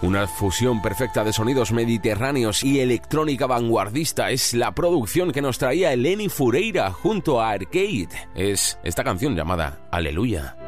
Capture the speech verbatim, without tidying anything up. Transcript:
Una fusión perfecta de sonidos mediterráneos y electrónica vanguardista es la producción que nos traía Eleni Foureira junto a Arcade. Es esta canción llamada Aleluya.